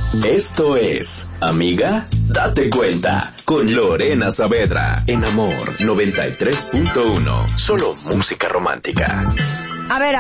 Esto es Amiga, date cuenta, con Lorena Saavedra, en Amor 93.1, solo música romántica. A ver.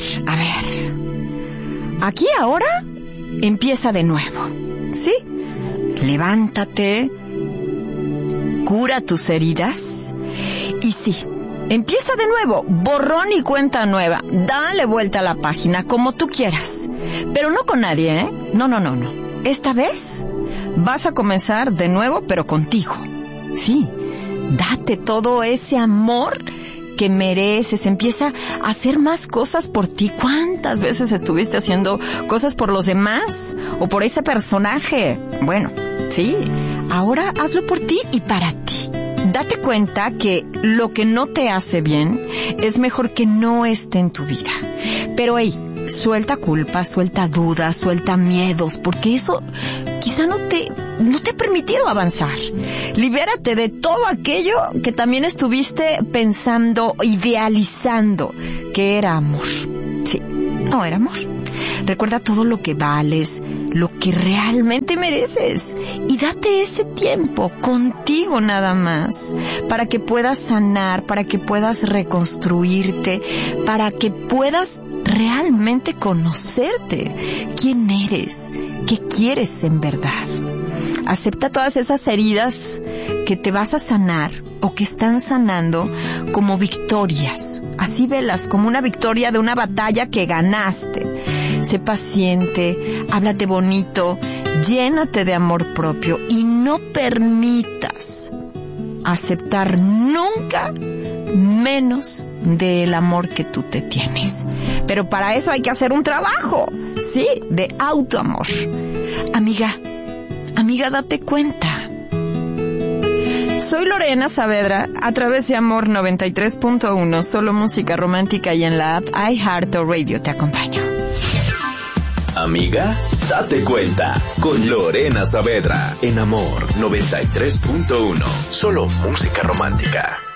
Aquí ahora empieza de nuevo, ¿sí? Levántate, cura tus heridas y sí, empieza de nuevo, borrón y cuenta nueva. Dale vuelta a la página como tú quieras, pero no con nadie, ¿eh? No. Esta vez vas a comenzar de nuevo, pero contigo. Sí, date todo ese amor que mereces. Empieza a hacer más cosas por ti. ¿Cuántas veces estuviste haciendo cosas por los demás o por ese personaje? Bueno, sí, ahora hazlo por ti y para ti. Date cuenta que lo que no te hace bien es mejor que no esté en tu vida. Pero suelta culpa, suelta dudas, suelta miedos, porque eso quizá no te ha permitido avanzar. Libérate de todo aquello que también estuviste pensando, idealizando que era amor. Sí, no era amor. Recuerda todo lo que vales, lo que realmente mereces, y date ese tiempo contigo nada más, para que puedas sanar, para que puedas reconstruirte, para que puedas realmente conocerte, quién eres, qué quieres en verdad. Acepta todas esas heridas que te vas a sanar o que están sanando como victorias. Así velas, como una victoria de una batalla que ganaste. Sé paciente, háblate bonito, llénate de amor propio y no permitas aceptar nunca menos del amor que tú te tienes. Pero para eso hay que hacer un trabajo, sí, de autoamor. Amiga, date cuenta. Soy Lorena Saavedra, a través de Amor 93.1, solo música romántica, y en la app iHeartRadio te acompaño. Amiga, date cuenta, con Lorena Saavedra, en Amor 93.1, solo música romántica.